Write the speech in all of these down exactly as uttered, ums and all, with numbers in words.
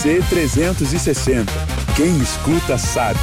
C trezentos e sessenta. Quem escuta sabe.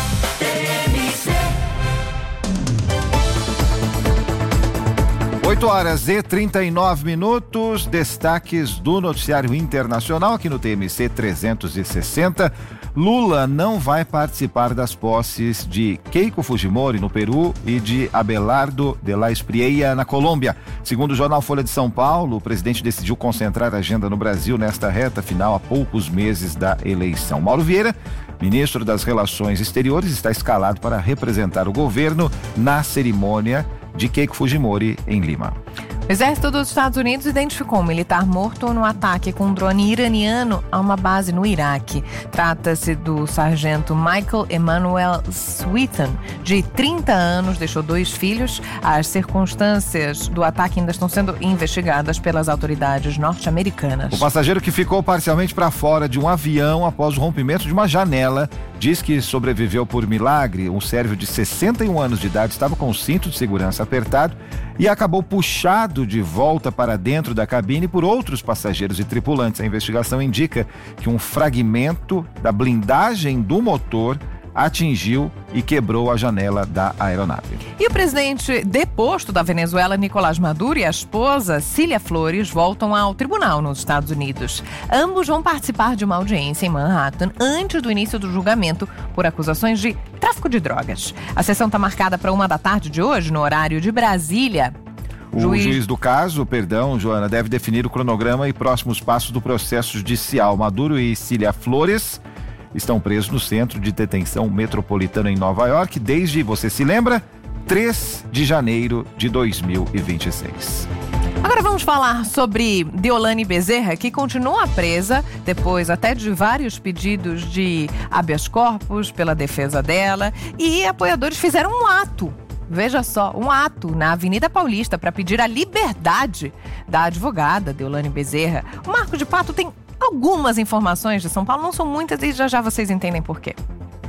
oito horas e trinta e nove minutos, destaques do noticiário internacional aqui no T M C trezentos e sessenta. Lula não vai participar das posses de Keiko Fujimori no Peru e de Abelardo de la Espriella na Colômbia. Segundo o jornal Folha de São Paulo, o presidente decidiu concentrar a agenda no Brasil nesta reta final a poucos meses da eleição. Mauro Vieira, ministro das Relações Exteriores, está escalado para representar o governo na cerimônia de Keiko Fujimori em Lima. O exército dos Estados Unidos identificou um militar morto no ataque com um drone iraniano a uma base no Iraque. Trata-se do sargento Michael Emmanuel Sweeten, de trinta anos, deixou dois filhos. As circunstâncias do ataque ainda estão sendo investigadas pelas autoridades norte-americanas. O passageiro que ficou parcialmente para fora de um avião após o rompimento de uma janela diz que sobreviveu por milagre. Um sérvio de sessenta e um anos de idade estava com o cinto de segurança apertado e acabou puxado de volta para dentro da cabine por outros passageiros e tripulantes. A investigação indica que um fragmento da blindagem do motor atingiu e quebrou a janela da aeronave. E o presidente deposto da Venezuela, Nicolás Maduro, e a esposa, Cília Flores, voltam ao tribunal nos Estados Unidos. Ambos vão participar de uma audiência em Manhattan antes do início do julgamento por acusações de tráfico de drogas. A sessão está marcada para uma da tarde de hoje, no horário de Brasília. O juiz... juiz do caso, perdão, Joana, deve definir o cronograma e próximos passos do processo judicial. Maduro e Cília Flores estão presos no Centro de Detenção Metropolitano em Nova York desde, você se lembra, três de janeiro de dois mil e vinte e seis. Agora vamos falar sobre Deolane Bezerra, que continua presa depois até de vários pedidos de habeas corpus pela defesa dela, e apoiadores fizeram um ato. Veja só, um ato na Avenida Paulista para pedir a liberdade da advogada Deolane Bezerra. O Marco de Pato tem algumas informações de São Paulo, não são muitas e já já vocês entendem por quê.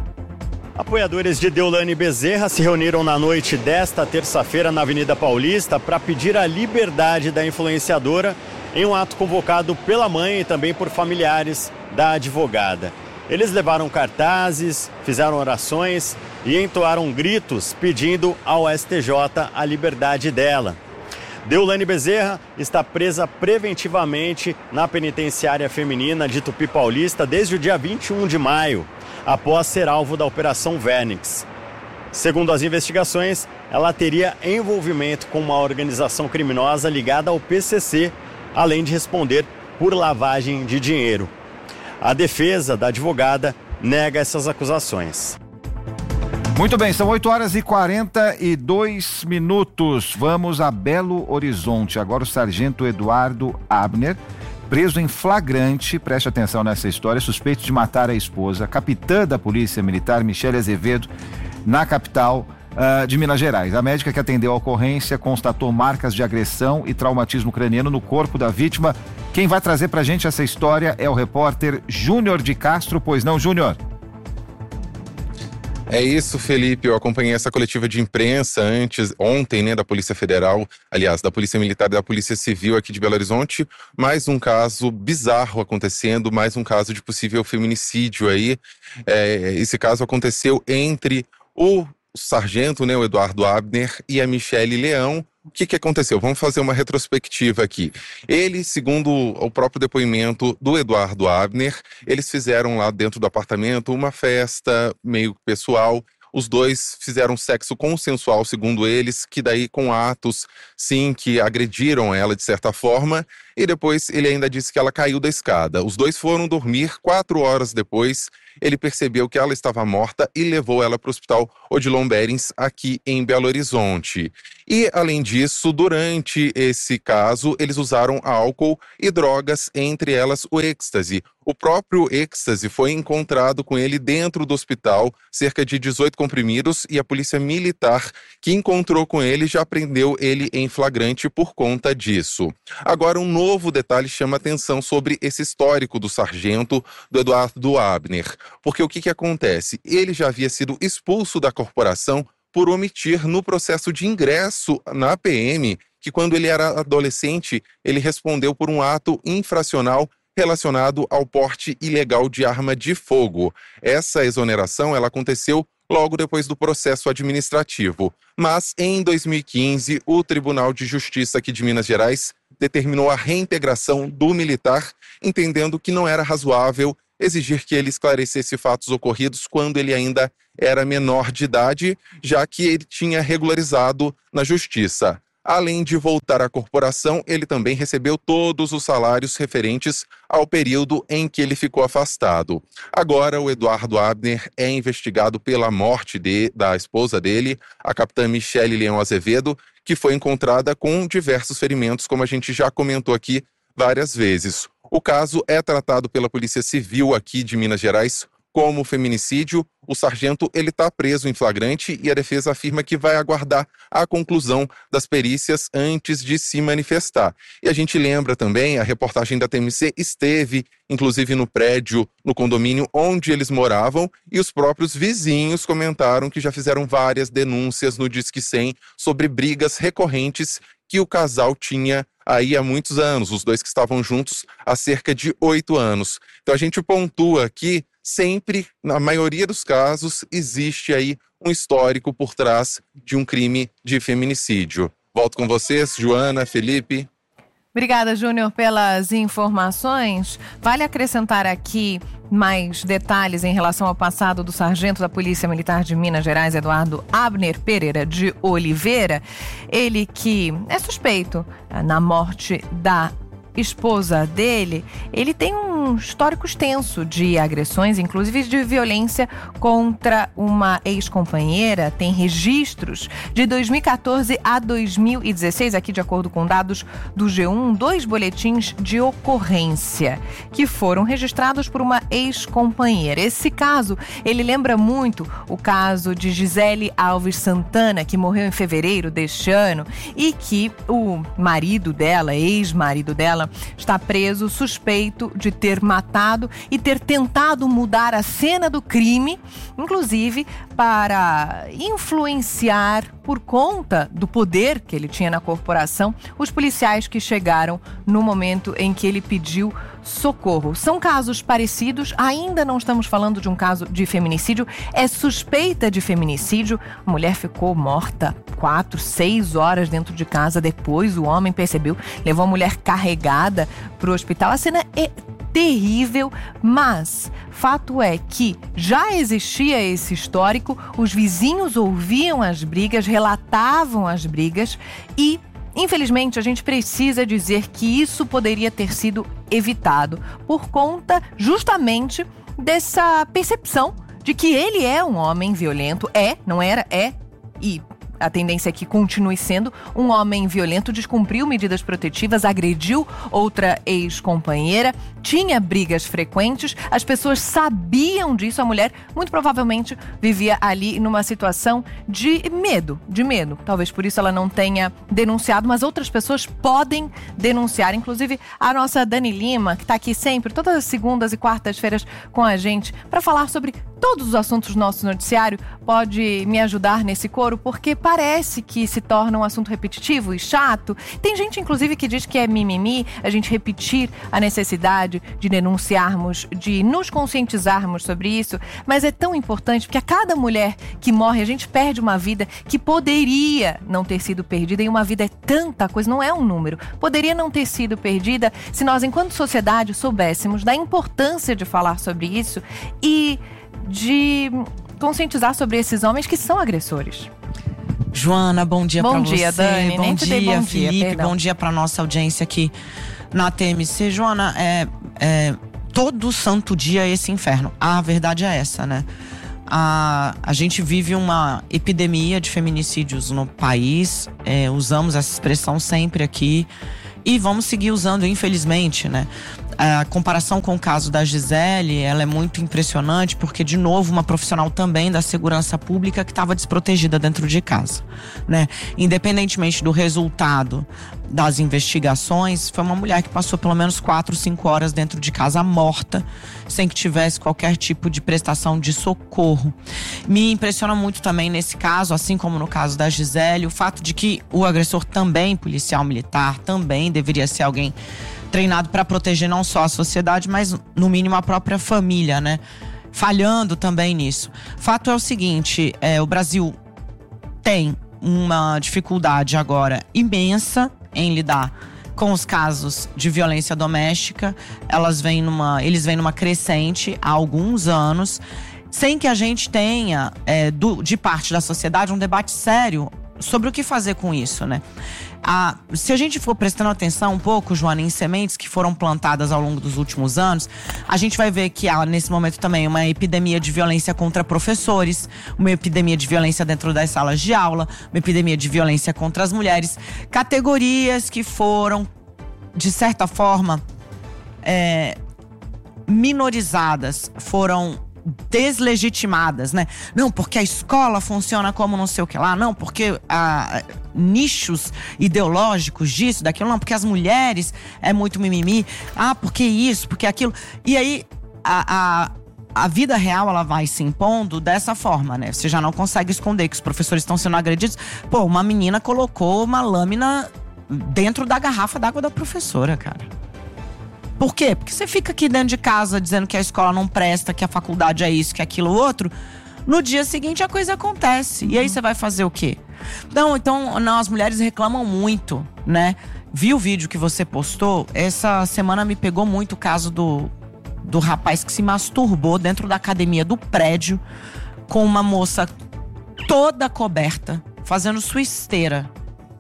Apoiadores de Deolane Bezerra se reuniram na noite desta terça-feira na Avenida Paulista para pedir a liberdade da influenciadora em um ato convocado pela mãe e também por familiares da advogada. Eles levaram cartazes, fizeram orações e entoaram gritos pedindo ao S T J a liberdade dela. Deolane Bezerra está presa preventivamente na penitenciária feminina de Tupi Paulista desde o dia vinte e um de maio, após ser alvo da Operação Vernix. Segundo as investigações, ela teria envolvimento com uma organização criminosa ligada ao P C C, além de responder por lavagem de dinheiro. A defesa da advogada nega essas acusações. Muito bem, são oito horas e quarenta e dois minutos. Vamos a Belo Horizonte. Agora o sargento Eduardo Abner, preso em flagrante, preste atenção nessa história, suspeito de matar a esposa, a capitã da Polícia Militar, Michele Azevedo, na capital uh, de Minas Gerais. A médica que atendeu a ocorrência constatou marcas de agressão e traumatismo craniano no corpo da vítima. Quem vai trazer pra gente essa história é o repórter Júnior de Castro. Pois não, Júnior? É isso, Felipe. Eu acompanhei essa coletiva de imprensa antes, ontem, né, da Polícia Federal, aliás, da Polícia Militar e da Polícia Civil aqui de Belo Horizonte. Mais um caso bizarro acontecendo, mais um caso de possível feminicídio aí. É, esse caso aconteceu entre o sargento, né, o Eduardo Abner, e a Michele Leão. O que que aconteceu? Vamos fazer uma retrospectiva aqui. Ele, segundo o próprio depoimento do Eduardo Abner, eles fizeram lá dentro do apartamento uma festa meio pessoal. Os dois fizeram sexo consensual, segundo eles, que daí com atos, sim, que agrediram ela de certa forma. E depois ele ainda disse que ela caiu da escada. Os dois foram dormir. Quatro horas depois, ele percebeu que ela estava morta e levou ela para o Hospital Odilon Berens, aqui em Belo Horizonte. E, além disso, durante esse caso, eles usaram álcool e drogas, entre elas o êxtase. O próprio êxtase foi encontrado com ele dentro do hospital, cerca de dezoito comprimidos, e a polícia militar que encontrou com ele já prendeu ele em flagrante por conta disso. Agora, um novo detalhe chama atenção sobre esse histórico do sargento, do Eduardo Abner. Porque o que que acontece? Ele já havia sido expulso da corporação por omitir no processo de ingresso na P M, que quando ele era adolescente, ele respondeu por um ato infracional relacionado ao porte ilegal de arma de fogo. Essa exoneração ela aconteceu logo depois do processo administrativo. Mas, em dois mil e quinze, o Tribunal de Justiça aqui de Minas Gerais determinou a reintegração do militar, entendendo que não era razoável exigir que ele esclarecesse fatos ocorridos quando ele ainda era menor de idade, já que ele tinha regularizado na Justiça. Além de voltar à corporação, ele também recebeu todos os salários referentes ao período em que ele ficou afastado. Agora, o Eduardo Abner é investigado pela morte de, da esposa dele, a capitã Michele Leão Azevedo, que foi encontrada com diversos ferimentos, como a gente já comentou aqui várias vezes. O caso é tratado pela Polícia Civil aqui de Minas Gerais como feminicídio. O sargento ele está preso em flagrante e a defesa afirma que vai aguardar a conclusão das perícias antes de se manifestar. E a gente lembra também, a reportagem da T M C esteve, inclusive, no prédio, no condomínio onde eles moravam, e os próprios vizinhos comentaram que já fizeram várias denúncias no Disque cem sobre brigas recorrentes que o casal tinha aí há muitos anos, os dois que estavam juntos há cerca de oito anos. Então a gente pontua aqui, sempre, na maioria dos casos, existe aí um histórico por trás de um crime de feminicídio. Volto com vocês, Joana, Felipe. Obrigada, Júnior, pelas informações. Vale acrescentar aqui mais detalhes em relação ao passado do sargento da Polícia Militar de Minas Gerais, Eduardo Abner Pereira de Oliveira. Ele que é suspeito na morte da esposa dele. Ele tem um histórico extenso de agressões, inclusive de violência contra uma ex-companheira. Tem registros de dois mil e catorze a dois mil e dezesseis, aqui de acordo com dados do G um, dois boletins de ocorrência que foram registrados por uma ex-companheira. Esse caso, ele lembra muito o caso de Gisele Alves Santana, que morreu em fevereiro deste ano e que o marido dela, ex-marido dela, está preso suspeito de ter matado e ter tentado mudar a cena do crime, inclusive para influenciar, por conta do poder que ele tinha na corporação, os policiais que chegaram no momento em que ele pediu socorro. São casos parecidos, ainda não estamos falando de um caso de feminicídio, é suspeita de feminicídio. A mulher ficou morta quatro, seis horas dentro de casa, depois o homem percebeu, levou a mulher carregada para o hospital. A cena é terrível, mas fato é que já existia esse histórico, os vizinhos ouviam as brigas, relatavam as brigas e, infelizmente, a gente precisa dizer que isso poderia ter sido evitado por conta justamente dessa percepção de que ele é um homem violento. É, não era, é e a tendência é que continue sendo um homem violento, descumpriu medidas protetivas, agrediu outra ex-companheira, tinha brigas frequentes, as pessoas sabiam disso, a mulher muito provavelmente vivia ali numa situação de medo, de medo. Talvez por isso ela não tenha denunciado, mas outras pessoas podem denunciar, inclusive a nossa Dani Lima, que está aqui sempre, todas as segundas e quartas-feiras com a gente, para falar sobre todos os assuntos do nosso noticiário. Pode me ajudar nesse coro, porque parece que se torna um assunto repetitivo e chato. Tem gente, inclusive, que diz que é mimimi a gente repetir a necessidade de denunciarmos, de nos conscientizarmos sobre isso, mas é tão importante, porque a cada mulher que morre, a gente perde uma vida que poderia não ter sido perdida, e uma vida é tanta coisa, não é um número. Poderia não ter sido perdida se nós, enquanto sociedade, soubéssemos da importância de falar sobre isso e de conscientizar sobre esses homens que são agressores. Joana, bom dia pra você. Bom dia, Dani. Bom Nem te dei dia, bom dia, Felipe. perdão. Bom dia pra nossa audiência aqui na T M C. Joana, é, é todo santo dia é esse inferno. A verdade é essa, né? A, a gente vive uma epidemia de feminicídios no país. É, usamos essa expressão sempre aqui. E vamos seguir usando, infelizmente, né? A comparação com o caso da Gisele, ela é muito impressionante, porque, de novo, uma profissional também da segurança pública que estava desprotegida dentro de casa, né? Independentemente do resultado das investigações, foi uma mulher que passou pelo menos quatro, cinco horas dentro de casa morta, sem que tivesse qualquer tipo de prestação de socorro. Me impressiona muito também nesse caso, assim como no caso da Gisele, o fato de que o agressor também, policial militar, também deveria ser alguém treinado para proteger não só a sociedade, mas no mínimo a própria família, né? Falhando também nisso. Fato é o seguinte, é, o Brasil tem uma dificuldade agora imensa em lidar com os casos de violência doméstica. Elas vêm numa, eles vêm numa crescente há alguns anos, sem que a gente tenha, é, do, de parte da sociedade, um debate sério sobre o que fazer com isso, né? Ah, se a gente for prestando atenção um pouco, Joana, em sementes que foram plantadas ao longo dos últimos anos, a gente vai ver que há, nesse momento também, uma epidemia de violência contra professores, uma epidemia de violência dentro das salas de aula, uma epidemia de violência contra as mulheres. Categorias que foram, de certa forma, é, minorizadas, foram deslegitimadas, né? Não, porque a escola funciona como não sei o que lá, não, porque ah, nichos ideológicos disso, daquilo, não, porque as mulheres é muito mimimi, ah, porque isso, porque aquilo. E aí, a, a, a vida real, ela vai se impondo dessa forma, né? Você já não consegue esconder que os professores estão sendo agredidos. Pô, uma menina colocou uma lâmina dentro da garrafa d'água da professora, cara. Por quê? Porque você fica aqui dentro de casa dizendo que a escola não presta, que a faculdade é isso, que aquilo outro. No dia seguinte a coisa acontece. E aí você vai fazer o quê? Não, então não, as mulheres reclamam muito, né? Vi o vídeo que você postou. Essa semana me pegou muito o caso do, do rapaz que se masturbou dentro da academia do prédio com uma moça toda coberta, fazendo sua esteira.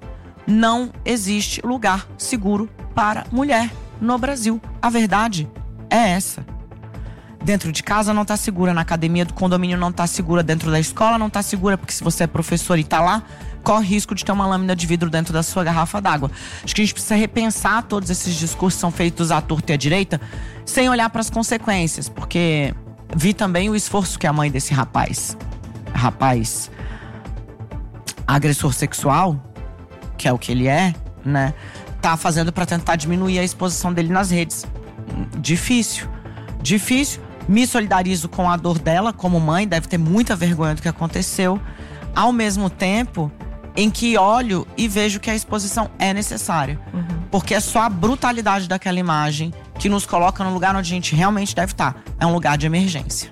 Não existe lugar seguro para mulher no Brasil. A verdade é essa. Dentro de casa não tá segura, na academia do condomínio não tá segura, dentro da escola não tá segura, porque se você é professor e tá lá, corre risco de ter uma lâmina de vidro dentro da sua garrafa d'água. Acho que a gente precisa repensar todos esses discursos que são feitos à torta e à direita, sem olhar para as consequências, porque vi também o esforço que a mãe desse rapaz, rapaz agressor sexual, que é o que ele é, né, tá fazendo para tentar diminuir a exposição dele nas redes. Difícil, difícil. Me solidarizo com a dor dela como mãe, deve ter muita vergonha do que aconteceu. Ao mesmo tempo em que olho e vejo que a exposição é necessária. Uhum. Porque é só a brutalidade daquela imagem que nos coloca no lugar onde a gente realmente deve estar. É um lugar de emergência.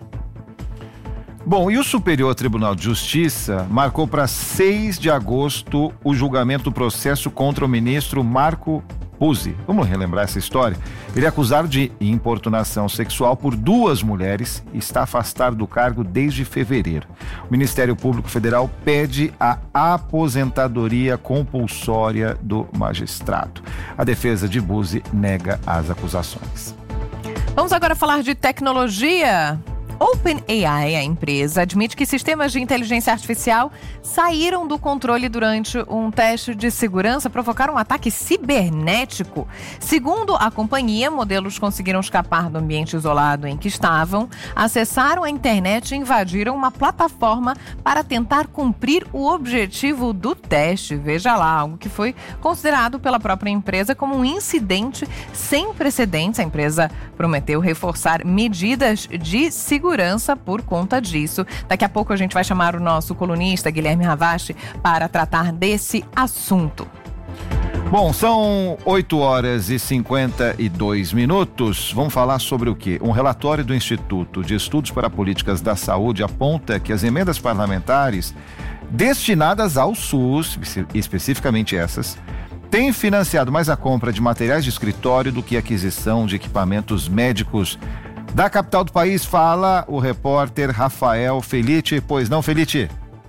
Bom, e o Superior Tribunal de Justiça marcou para seis de agosto o julgamento do processo contra o ministro Marco Puzzi. Vamos relembrar essa história? Ele é acusado de importunação sexual por duas mulheres e está afastado do cargo desde fevereiro. O Ministério Público Federal pede a aposentadoria compulsória do magistrado. A defesa de Puzzi nega as acusações. Vamos agora falar de tecnologia. OpenAI, a empresa, admite que sistemas de inteligência artificial saíram do controle durante um teste de segurança, provocaram um ataque cibernético. Segundo a companhia, modelos conseguiram escapar do ambiente isolado em que estavam, acessaram a internet e invadiram uma plataforma para tentar cumprir o objetivo do teste. Veja lá, algo que foi considerado pela própria empresa como um incidente sem precedentes. A empresa prometeu reforçar medidas de segurança segurança por conta disso. Daqui a pouco a gente vai chamar o nosso colunista Guilherme Ravache para tratar desse assunto. Bom, são oito horas e cinquenta e dois minutos. Vamos falar sobre o quê? Um relatório do Instituto de Estudos para Políticas da Saúde aponta que as emendas parlamentares destinadas ao SUS, especificamente essas, têm financiado mais a compra de materiais de escritório do que a aquisição de equipamentos médicos. Da capital do país fala o repórter Rafael Felite. Pois não, Felite?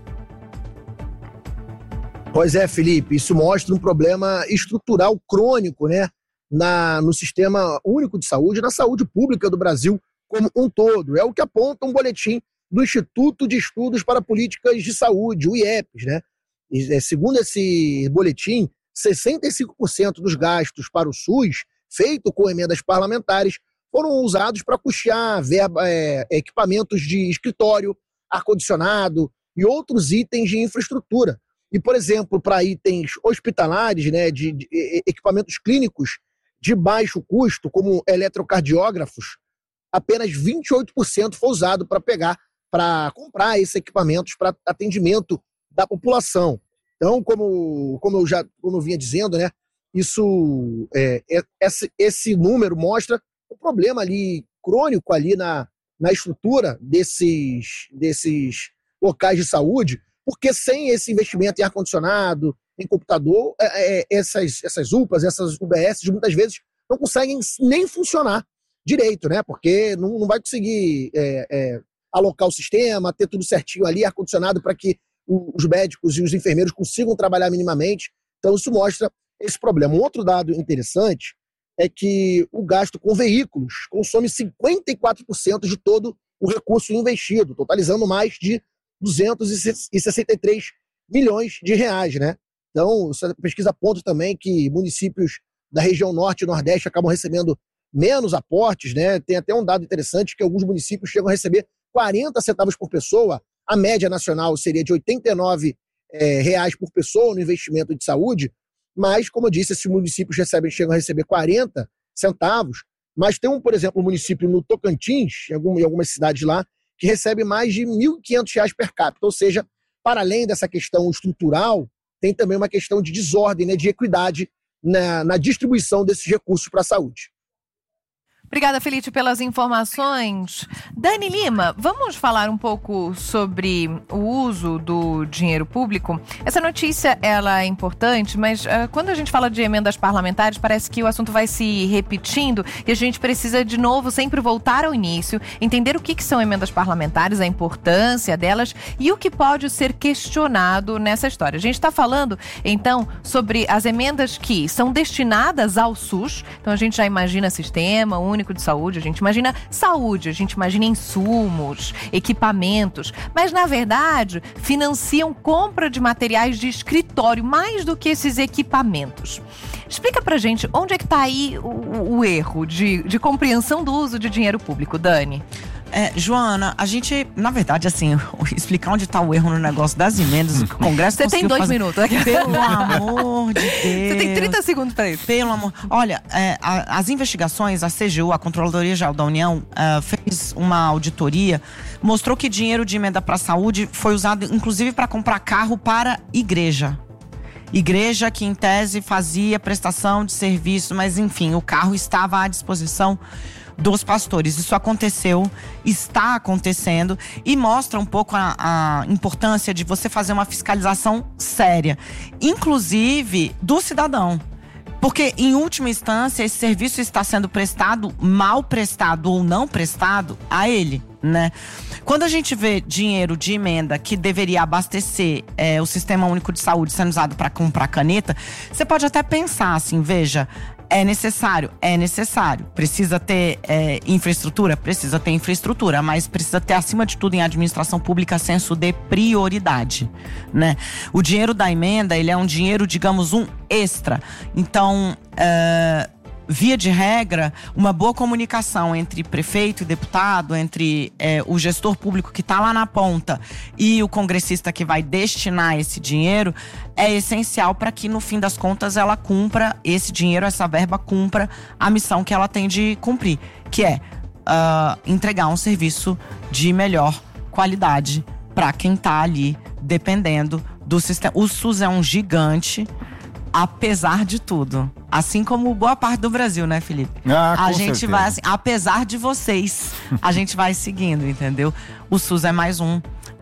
Pois é, Felipe, isso mostra um problema estrutural crônico, né, na, no Sistema Único de Saúde, na saúde pública do Brasil como um todo. É o que aponta um boletim do Instituto de Estudos para Políticas de Saúde, o I E P S, né? E, segundo esse boletim, sessenta e cinco por cento dos gastos para o SUS, feito com emendas parlamentares, foram usados para custear verba, é, equipamentos de escritório, ar-condicionado e outros itens de infraestrutura. E, por exemplo, para itens hospitalares, né, de, de equipamentos clínicos de baixo custo, como eletrocardiógrafos, apenas vinte e oito por cento foi usado para pegar, para comprar esses equipamentos para atendimento da população. Então, como, como eu já como eu vinha dizendo, né, isso, é, é, esse, esse número mostra um problema ali crônico ali na, na estrutura desses, desses locais de saúde, porque sem esse investimento em ar-condicionado, em computador, é, é, essas, essas U P As, essas U B S, muitas vezes não conseguem nem funcionar direito, né? Porque não, não vai conseguir é, é, alocar o sistema, ter tudo certinho ali, ar-condicionado, para que os médicos e os enfermeiros consigam trabalhar minimamente. Então isso mostra esse problema. Um outro dado interessante é que o gasto com veículos consome cinquenta e quatro por cento de todo o recurso investido, totalizando mais de duzentos e sessenta e três milhões de reais, né? Então, essa pesquisa aponta também que municípios da região norte e nordeste acabam recebendo menos aportes, né? Tem até um dado interessante que alguns municípios chegam a receber quarenta centavos por pessoa. A média nacional seria de oitenta e nove é, reais por pessoa no investimento de saúde, mas, como eu disse, esses municípios recebem, chegam a receber quarenta centavos, mas tem, um, por exemplo, um município no Tocantins, em, algum, em algumas cidades lá, que recebe mais de mil e quinhentos reais per capita. Ou seja, para além dessa questão estrutural, tem também uma questão de desordem, né, de equidade na, na distribuição desses recursos para a saúde. Obrigada, Felipe, pelas informações. Dani Lima, vamos falar um pouco sobre o uso do dinheiro público. Essa notícia, ela é importante, mas uh, quando a gente fala de emendas parlamentares, parece que o assunto vai se repetindo e a gente precisa, de novo, sempre voltar ao início, entender o que, que são emendas parlamentares, a importância delas e o que pode ser questionado nessa história. A gente está falando, então, sobre as emendas que são destinadas ao SUS. Então, a gente já imagina sistema único de saúde, a gente imagina saúde, a gente imagina insumos, equipamentos, mas na verdade financiam compra de materiais de escritório mais do que esses equipamentos. Explica pra gente onde é que tá aí o, o erro de, de compreensão do uso de dinheiro público, Dani. É, Joana, a gente, na verdade, assim, explicar onde está o erro no negócio das emendas, o Congresso Você tem dois fazer... minutos. Aqui. Pelo amor de Deus. Você tem trinta segundos para isso. Pelo amor. Olha, é, a, as investigações, a C G U, a Controladoria Geral da União, uh, fez uma auditoria, mostrou que dinheiro de emenda para a saúde foi usado, inclusive, para comprar carro para igreja. Igreja que, em tese, fazia prestação de serviço, mas, enfim, o carro estava à disposição dos pastores. Isso aconteceu, está acontecendo e mostra um pouco a, a importância de você fazer uma fiscalização séria, inclusive do cidadão. Porque, em última instância, esse serviço está sendo prestado, mal prestado ou não prestado, a ele, né? Quando a gente vê dinheiro de emenda que deveria abastecer é, o Sistema Único de Saúde sendo usado para comprar caneta, você pode até pensar assim, veja, é necessário? É necessário. Precisa ter é, infraestrutura? Precisa ter infraestrutura, mas precisa ter, acima de tudo, em administração pública, senso de prioridade, né? O dinheiro da emenda, ele é um dinheiro, digamos, um extra. Então, é, via de regra, uma boa comunicação entre prefeito e deputado, entre é, o gestor público que está lá na ponta e o congressista que vai destinar esse dinheiro é essencial para que, no fim das contas, ela cumpra, esse dinheiro, essa verba, cumpra a missão que ela tem de cumprir, que é uh, entregar um serviço de melhor qualidade para quem está ali dependendo do sistema. O SUS é um gigante, apesar de tudo. Assim como boa parte do Brasil, né, Felipe? Ah, com a gente certeza. vai assim, apesar de vocês, a gente vai seguindo, entendeu? O SUS é mais um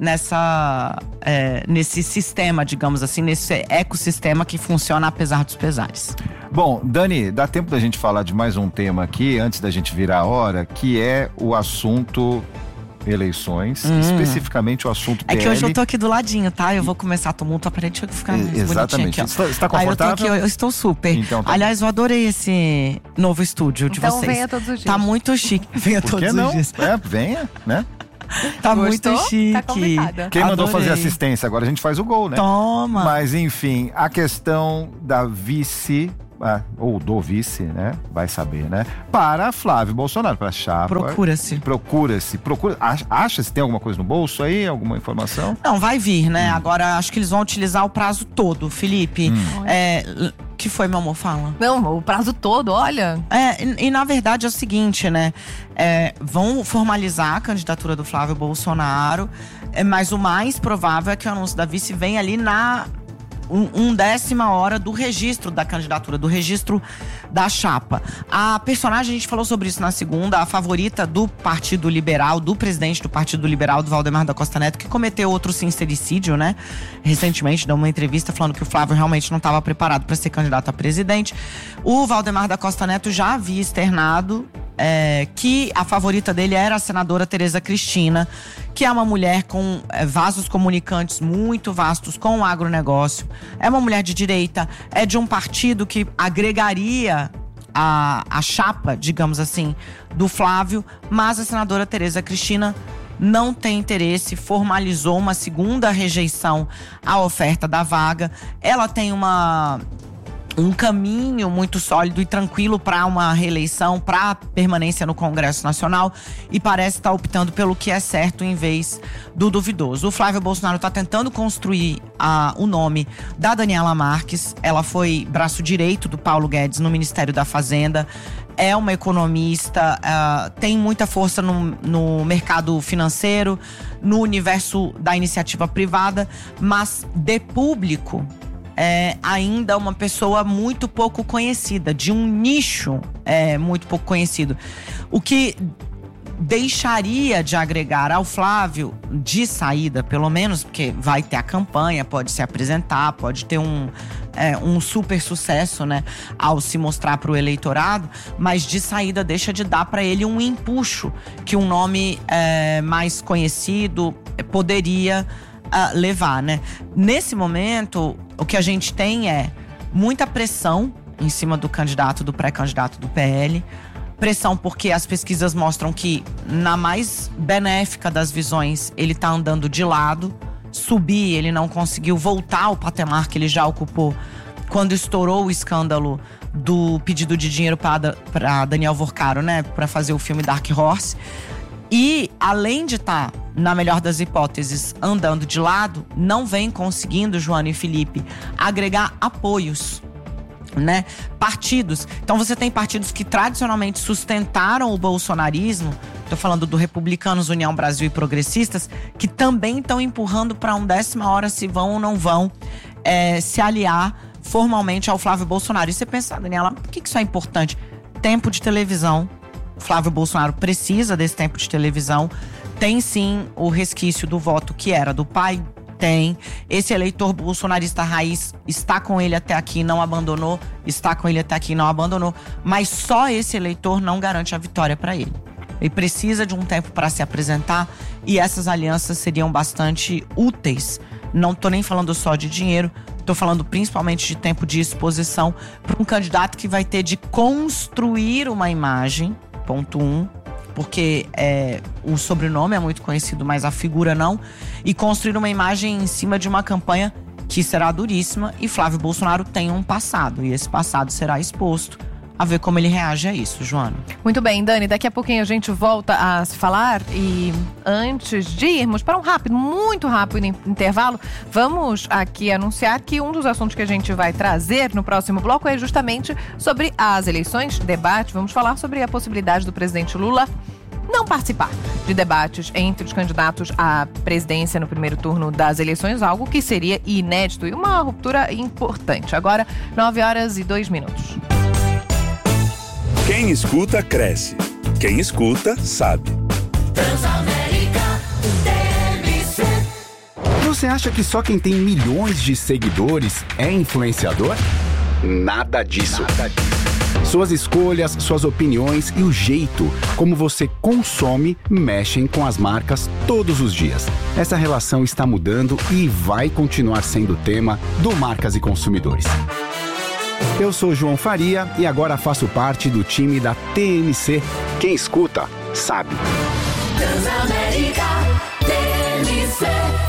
nessa, é, nesse sistema, digamos assim, nesse ecossistema que funciona apesar dos pesares. Bom, Dani, dá tempo da gente falar de mais um tema aqui, antes da gente virar a hora, que é o assunto eleições, hum. especificamente o assunto P L. É que hoje eu tô aqui do ladinho, tá? Eu vou começar a tumulto, para gente ficar mais exatamente. Aqui, você está confortável? Aí eu, tô aqui, eu estou super. Então, tá Aliás, eu adorei esse novo estúdio de então vocês. Então venha todos os dias. Tá muito chique. Venha Por todos que não? os dias. É, venha, né? Tá Gostou? muito chique. Tá convidada. Quem mandou Adorei. fazer assistência? Agora a gente faz o gol, né? Toma! Mas enfim, a questão da vice, ah, ou do vice, né? Vai saber, né? Para Flávio Bolsonaro, para a chapa. Procura-se. Procura-se. Procura, acha se tem alguma coisa no bolso aí? Alguma informação? Não, vai vir, né? Hum. Agora acho que eles vão utilizar o prazo todo, Felipe. Hum. É, que foi, meu amor? Fala. Não, o prazo todo, olha. É, e, e na verdade é o seguinte, né? É, vão formalizar a candidatura do Flávio Bolsonaro, é, mas o mais provável é que o anúncio da vice venha ali na um, um décima hora do registro da candidatura, do registro da chapa. A personagem, a gente falou sobre isso na segunda, a favorita do Partido Liberal, do presidente do Partido Liberal, do Valdemar da Costa Neto, que cometeu outro sincericídio, né? Recentemente, deu uma entrevista falando que o Flávio realmente não estava preparado para ser candidato a presidente. O Valdemar da Costa Neto já havia externado É, que a favorita dele era a senadora Tereza Cristina, que é uma mulher com é, vasos comunicantes muito vastos com o agronegócio. É uma mulher de direita, é de um partido que agregaria a, a chapa, digamos assim, do Flávio, mas a senadora Tereza Cristina não tem interesse, formalizou uma segunda rejeição à oferta da vaga. Ela tem uma... um caminho muito sólido e tranquilo para uma reeleição, para permanência no Congresso Nacional, e parece estar optando pelo que é certo em vez do duvidoso. O Flávio Bolsonaro está tentando construir a, o nome da Daniela Marques. Ela foi braço direito do Paulo Guedes no Ministério da Fazenda. É uma economista, uh, tem muita força no, no mercado financeiro, no universo da iniciativa privada, mas de público é ainda uma pessoa muito pouco conhecida, de um nicho é, muito pouco conhecido. O que deixaria de agregar ao Flávio, de saída pelo menos, porque vai ter a campanha, pode se apresentar, pode ter um, é, um super sucesso, né, ao se mostrar para o eleitorado, mas de saída deixa de dar para ele um empuxo que um nome é, mais conhecido poderia uh, levar, né? Nesse momento, o que a gente tem é muita pressão em cima do candidato, do pré-candidato do P L. Pressão porque as pesquisas mostram que, na mais benéfica das visões, ele está andando de lado. Subir, ele não conseguiu voltar ao patamar que ele já ocupou quando estourou o escândalo do pedido de dinheiro para Daniel Vorcaro, né? Para fazer o filme Dark Horse. E, além de estar, tá, na melhor das hipóteses, andando de lado, não vem conseguindo, Joana e Felipe, agregar apoios, né? Partidos. Então você tem partidos que tradicionalmente sustentaram o bolsonarismo, estou falando do Republicanos, União Brasil e Progressistas, que também estão empurrando para um décima hora se vão ou não vão é, se aliar formalmente ao Flávio Bolsonaro. E você pensa, Daniela, por que isso é importante? Tempo de televisão. Flávio Bolsonaro precisa desse tempo de televisão. Tem sim o resquício do voto que era do pai. Tem. Esse eleitor bolsonarista raiz está com ele até aqui, não abandonou. Está com ele até aqui, não abandonou. Mas só esse eleitor não garante a vitória para ele. Ele precisa de um tempo para se apresentar e essas alianças seriam bastante úteis. Não estou nem falando só de dinheiro, estou falando principalmente de tempo de exposição para um candidato que vai ter de construir uma imagem, ponto um, porque é, o sobrenome é muito conhecido, mas a figura não, e construir uma imagem em cima de uma campanha que será duríssima, e Flávio Bolsonaro tem um passado, e esse passado será exposto. A ver como ele reage a isso, Joana. Muito bem, Dani, daqui a pouquinho a gente volta a se falar e antes de irmos para um rápido, muito rápido intervalo, vamos aqui anunciar que um dos assuntos que a gente vai trazer no próximo bloco é justamente sobre as eleições, debate, vamos falar sobre a possibilidade do presidente Lula não participar de debates entre os candidatos à presidência no primeiro turno das eleições, algo que seria inédito e uma ruptura importante. Agora, nove horas e dois minutos. Quem escuta, cresce. Quem escuta, sabe. Transamérica T M C. Você acha que só quem tem milhões de seguidores é influenciador? Nada disso. Nada disso. Suas escolhas, suas opiniões e o jeito como você consome mexem com as marcas todos os dias. Essa relação está mudando e vai continuar sendo tema do Marcas e Consumidores. Eu sou João Faria e agora faço parte do time da T M C. Quem escuta, sabe. Transamérica T M C.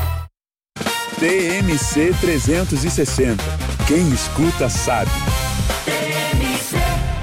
T M C trezentos e sessenta. Quem escuta, sabe. T M C.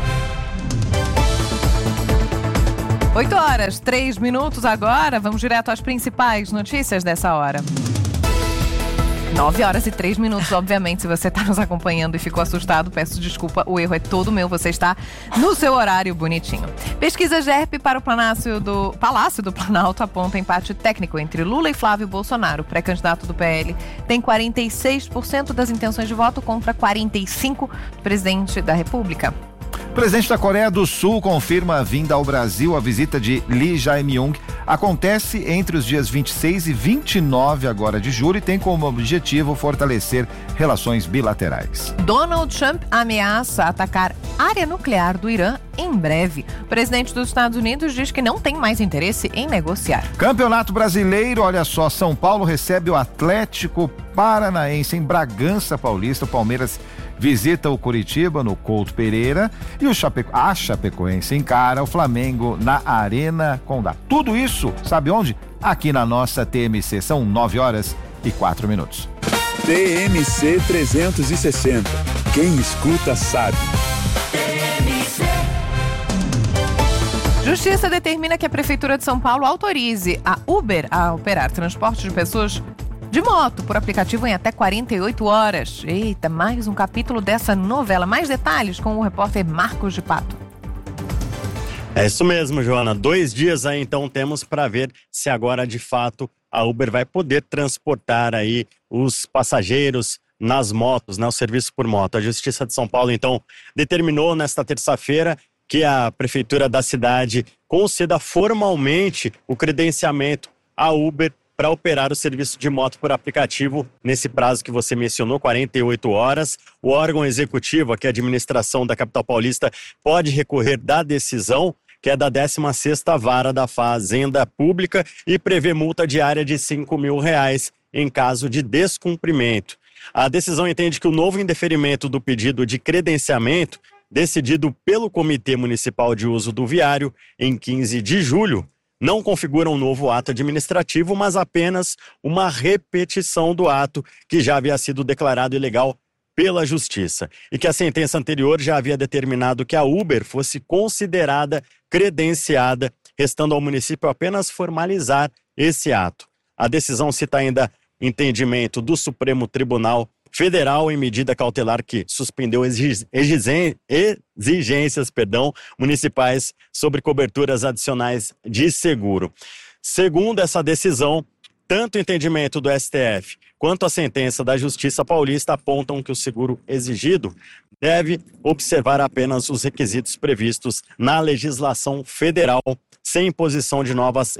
oito horas, três minutos agora. Vamos direto às principais notícias dessa hora. nove horas e três minutos, obviamente. Se você está nos acompanhando e ficou assustado, peço desculpa, o erro é todo meu. Você está no seu horário bonitinho. Pesquisa G E R P para o Palácio do, Palácio do Planalto aponta empate técnico entre Lula e Flávio Bolsonaro. O pré-candidato do P L tem quarenta e seis por cento das intenções de voto contra quarenta e cinco por cento do presidente da República. O presidente da Coreia do Sul confirma a vinda ao Brasil. A visita de Lee Jae-myung acontece entre os dias vinte e seis e vinte e nove agora de julho e tem como objetivo fortalecer relações bilaterais. Donald Trump ameaça atacar área nuclear do Irã em breve. O presidente dos Estados Unidos diz que não tem mais interesse em negociar. Campeonato Brasileiro, olha só, São Paulo recebe o Atlético Paranaense em Bragança Paulista. O Palmeiras visita o Curitiba no Couto Pereira e o Chapeco... a Chapecoense encara o Flamengo na Arena Condá. Tudo isso, sabe onde? Aqui na nossa T M C. São nove horas e quatro minutos. T M C trezentos e sessenta. Quem escuta sabe. Justiça determina que a Prefeitura de São Paulo autorize a Uber a operar transporte de pessoas de moto por aplicativo em até quarenta e oito horas. Eita, mais um capítulo dessa novela. Mais detalhes com o repórter Marcos de Pato. É isso mesmo, Joana. Dois dias aí então temos para ver se agora de fato a Uber vai poder transportar aí os passageiros nas motos, né, o serviço por moto. A Justiça de São Paulo então determinou nesta terça-feira que a Prefeitura da cidade conceda formalmente o credenciamento à Uber para operar o serviço de moto por aplicativo nesse prazo que você mencionou, quarenta e oito horas. O órgão executivo, aqui a administração da capital paulista, pode recorrer da decisão, que é da décima sexta Vara da Fazenda Pública, e prevê multa diária de cinco mil reais em caso de descumprimento. A decisão entende que o novo indeferimento do pedido de credenciamento, decidido pelo Comitê Municipal de Uso do Viário em quinze de julho, não configura um novo ato administrativo, mas apenas uma repetição do ato que já havia sido declarado ilegal pela Justiça. E que a sentença anterior já havia determinado que a Uber fosse considerada credenciada, restando ao município apenas formalizar esse ato. A decisão cita ainda entendimento do Supremo Tribunal Federal em medida cautelar que suspendeu exigências perdão, municipais sobre coberturas adicionais de seguro. Segundo essa decisão, tanto o entendimento do S T F quanto a sentença da Justiça Paulista apontam que o seguro exigido deve observar apenas os requisitos previstos na legislação federal, sem imposição de novas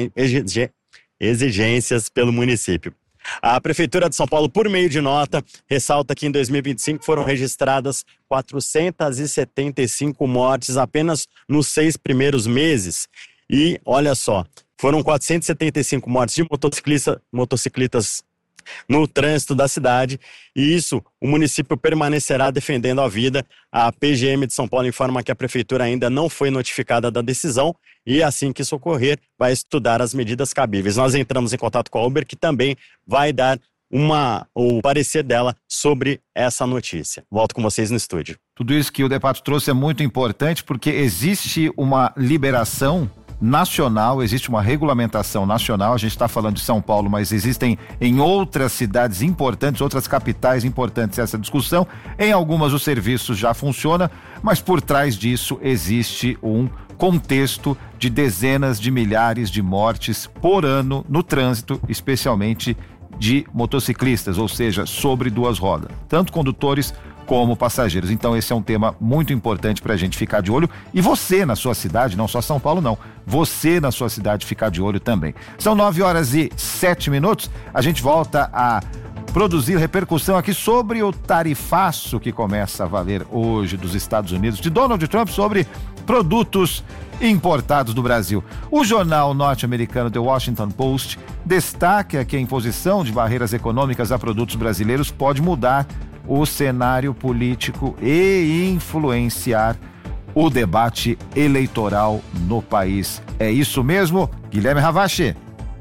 exigências pelo município. A Prefeitura de São Paulo, por meio de nota, ressalta que em dois mil e vinte e cinco foram registradas quatrocentas e setenta e cinco mortes apenas nos seis primeiros meses. E, olha só, foram quatrocentas e setenta e cinco mortes de motociclista, motociclistas no trânsito da cidade, e isso o município permanecerá defendendo a vida. A P G M de São Paulo informa que a prefeitura ainda não foi notificada da decisão e assim que isso ocorrer vai estudar as medidas cabíveis. Nós entramos em contato com a Uber, que também vai dar uma, o parecer dela sobre essa notícia. Volto com vocês no estúdio. Tudo isso que o Depato trouxe é muito importante porque existe uma liberação nacional, existe uma regulamentação nacional. A gente está falando de São Paulo, mas existem em outras cidades importantes, outras capitais importantes essa discussão. Em algumas o serviço já funciona, mas por trás disso existe um contexto de dezenas de milhares de mortes por ano no trânsito, especialmente de motociclistas, ou seja, sobre duas rodas, tanto condutores como passageiros. Então esse é um tema muito importante para a gente ficar de olho, e você na sua cidade, não só São Paulo não, você na sua cidade ficar de olho também. São nove horas e sete minutos, a gente volta a produzir repercussão aqui sobre o tarifaço que começa a valer hoje dos Estados Unidos, de Donald Trump, sobre produtos importados do Brasil. O jornal norte-americano The Washington Post destaca que a imposição de barreiras econômicas a produtos brasileiros pode mudar o cenário político e influenciar o debate eleitoral no país. É isso mesmo, Guilherme Ravache?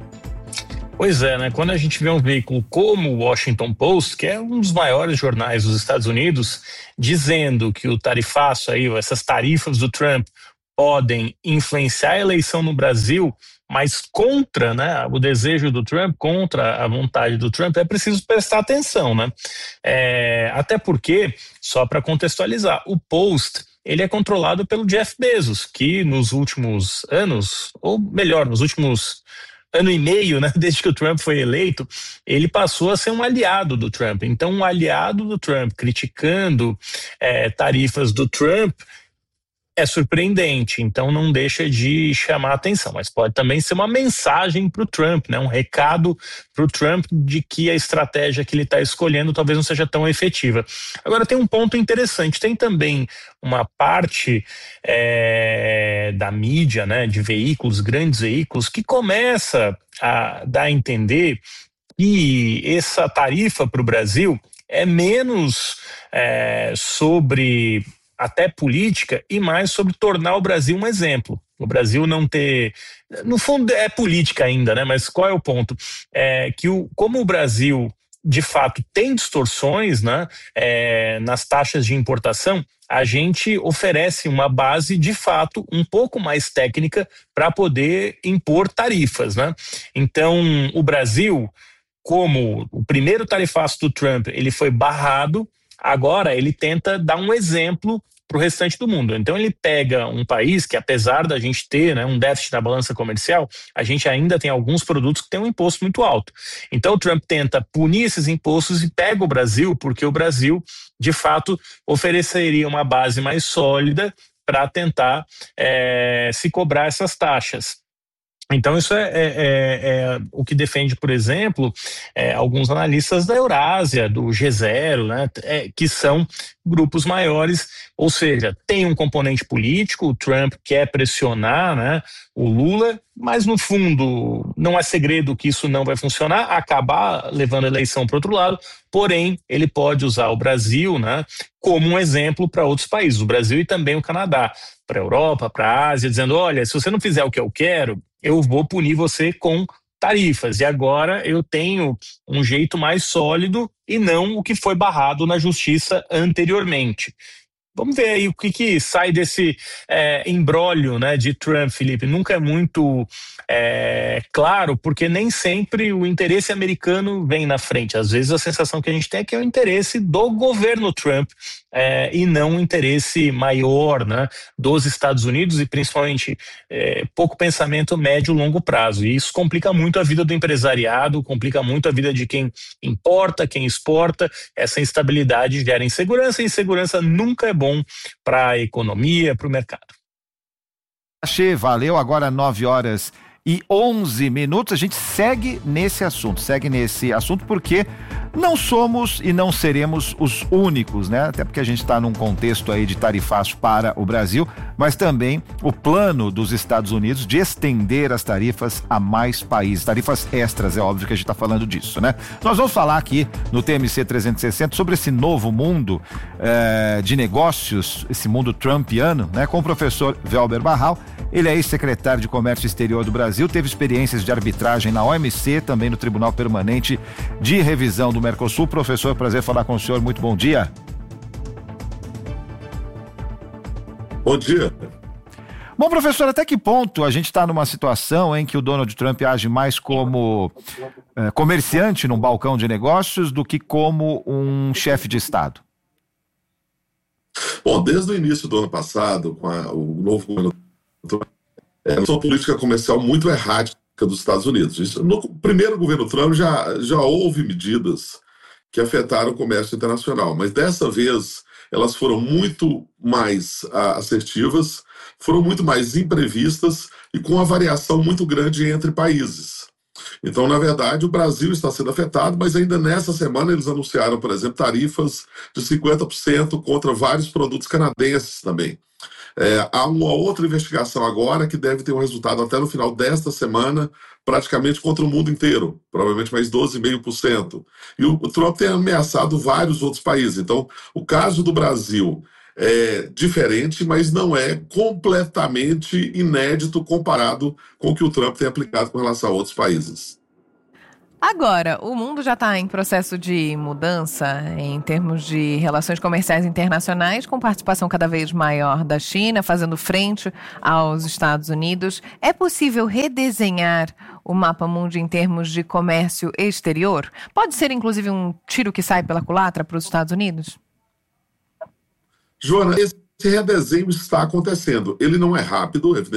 Pois é, né? Quando a gente vê um veículo como o Washington Post, que é um dos maiores jornais dos Estados Unidos, dizendo que o tarifaço aí, essas tarifas do Trump podem influenciar a eleição no Brasil, mas contra, né, o desejo do Trump, contra a vontade do Trump, é preciso prestar atenção, né? É, até porque, só para contextualizar, o Post, ele é controlado pelo Jeff Bezos, que nos últimos anos, ou melhor, nos últimos ano e meio, né, desde que o Trump foi eleito, ele passou a ser um aliado do Trump. Então, um aliado do Trump criticando é, tarifas do Trump é surpreendente, então não deixa de chamar atenção, mas pode também ser uma mensagem para o Trump, né? Um recado para o Trump de que a estratégia que ele está escolhendo talvez não seja tão efetiva. Agora tem um ponto interessante, tem também uma parte é, da mídia, né, de veículos, grandes veículos, que começa a dar a entender que essa tarifa para o Brasil é menos é, sobre até política e mais sobre tornar o Brasil um exemplo. O Brasil não ter... No fundo é política ainda, né? Mas qual é o ponto? É que o, como o Brasil, de fato, tem distorções, né, é, nas taxas de importação, a gente oferece uma base, de fato, um pouco mais técnica para poder impor tarifas, né? Então, o Brasil, como o primeiro tarifaço do Trump, ele foi barrado. Agora ele tenta dar um exemplo para o restante do mundo. Então ele pega um país que, apesar da gente ter, né, um déficit na balança comercial, a gente ainda tem alguns produtos que têm um imposto muito alto. Então o Trump tenta punir esses impostos e pega o Brasil, porque o Brasil, de fato, ofereceria uma base mais sólida para tentar é, se cobrar essas taxas. Então isso é, é, é, é o que defende, por exemplo, é, alguns analistas da Eurásia, do G zero, né, é, que são grupos maiores, ou seja, tem um componente político, o Trump quer pressionar, né, o Lula, mas no fundo não é segredo que isso não vai funcionar, acabar levando a eleição para o outro lado, porém ele pode usar o Brasil, né, como um exemplo para outros países, o Brasil e também o Canadá, para a Europa, para a Ásia, dizendo, olha, se você não fizer o que eu quero, eu vou punir você com tarifas, e agora eu tenho um jeito mais sólido e não o que foi barrado na justiça anteriormente. Vamos ver aí o que, que sai desse é, imbróglio, né, de Trump, Felipe. Nunca é muito é, claro, porque nem sempre o interesse americano vem na frente. Às vezes a sensação que a gente tem é que é o interesse do governo Trump é, e não o interesse maior, né, dos Estados Unidos e principalmente é, pouco pensamento médio e longo prazo. E isso complica muito a vida do empresariado, complica muito a vida de quem importa, quem exporta. Essa instabilidade gera insegurança e insegurança nunca é bom para a economia, para o mercado. Achei, valeu. Agora nove horas e onze minutos. A gente segue nesse assunto, segue nesse assunto porque não somos e não seremos os únicos, né? Até porque a gente está num contexto aí de tarifaço para o Brasil, mas também o plano dos Estados Unidos de estender as tarifas a mais países, tarifas extras, é óbvio que a gente está falando disso, né? Nós vamos falar aqui no T M C trezentos e sessenta sobre esse novo mundo eh, de negócios, esse mundo trumpiano, né? Com o professor Velber Barral. Ele é ex-secretário de Comércio Exterior do Brasil, teve experiências de arbitragem na O M C, também no Tribunal Permanente de Revisão do Mercosul. Professor, prazer falar com o senhor, muito bom dia. Bom dia. Bom, professor, até que ponto a gente está numa situação em que o Donald Trump age mais como eh, comerciante num balcão de negócios do que como um chefe de Estado? Bom, desde o início do ano passado, com a, o novo governo Trump, é uma política comercial muito errática dos Estados Unidos. Isso, no primeiro governo Trump já, já houve medidas que afetaram o comércio internacional, mas dessa vez elas foram muito mais ah, assertivas, foram muito mais imprevistas e com uma variação muito grande entre países. Então, na verdade, o Brasil está sendo afetado, mas ainda nessa semana eles anunciaram, por exemplo, tarifas de cinquenta por cento contra vários produtos canadenses também. É, há uma outra investigação agora que deve ter um resultado até no final desta semana, praticamente contra o mundo inteiro, provavelmente mais doze vírgula cinco por cento. E o, o Trump tem ameaçado vários outros países. Então, o caso do Brasil é diferente, mas não é completamente inédito comparado com o que o Trump tem aplicado com relação a outros países. Agora, o mundo já está em processo de mudança em termos de relações comerciais internacionais, com participação cada vez maior da China, fazendo frente aos Estados Unidos. É possível redesenhar o mapa mundo em termos de comércio exterior? Pode ser, inclusive, um tiro que sai pela culatra para os Estados Unidos? Joana, esse redesenho está acontecendo. Ele não é rápido, evidentemente.